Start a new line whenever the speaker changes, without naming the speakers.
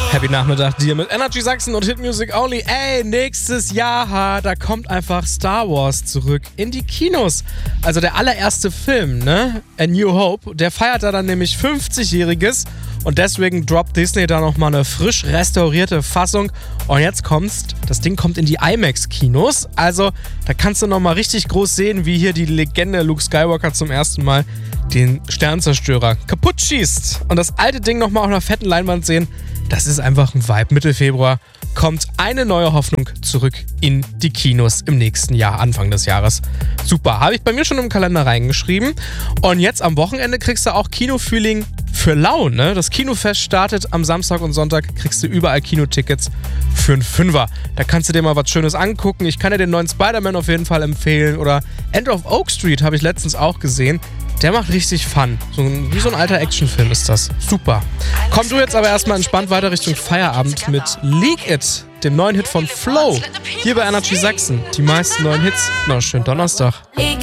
Happy Nachmittag dir mit Energy Sachsen und Hit Music Only. Ey, nächstes Jahr, da kommt einfach Star Wars zurück in die Kinos. Also der allererste Film, ne? A New Hope, der feiert da dann nämlich 50-Jähriges und deswegen droppt Disney da nochmal eine frisch restaurierte Fassung. Und jetzt kommt's, das Ding kommt in die IMAX-Kinos. Also da kannst du nochmal richtig groß sehen, wie hier die Legende Luke Skywalker zum ersten Mal den Sternzerstörer kaputt schießt. Und das alte Ding nochmal auf einer fetten Leinwand sehen, das ist einfach ein Vibe. Mitte Februar kommt eine neue Hoffnung zurück in die Kinos im nächsten Jahr, Anfang des Jahres. Super, habe ich bei mir schon im Kalender reingeschrieben. Und jetzt am Wochenende kriegst du auch Kinofeeling für lau, ne? Das Kinofest startet am Samstag und Sonntag, kriegst du überall Kinotickets für einen Fünfer. Da kannst du dir mal was Schönes angucken. Ich kann dir den neuen Spider-Man auf jeden Fall empfehlen. Oder End of Oak Street habe ich letztens auch gesehen. Der macht richtig Fun. Wie so ein alter Actionfilm ist das. Super. Komm du jetzt aber erstmal entspannt weiter Richtung Feierabend mit Leak It, dem neuen Hit von Flo. Hier bei Energy Sachsen. Die meisten neuen Hits. Noch schönen Donnerstag.